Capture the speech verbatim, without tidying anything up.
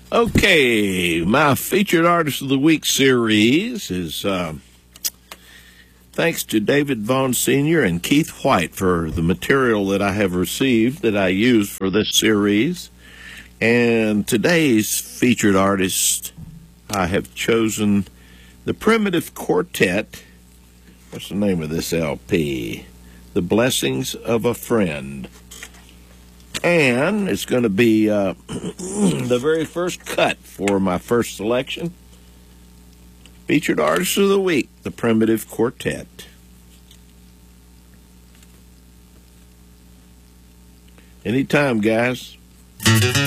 Okay, my featured artist of the week series is uh, thanks to David Vaughn Senior and Keith White for the material that I have received that I use for this series. And today's featured artist, I have chosen the Primitive Quartet. What's the name of this L P? The Blessings of a Friend. And it's going to be uh, the very first cut for my first selection. Featured Artist of the Week, the Primitive Quartet. Anytime, guys.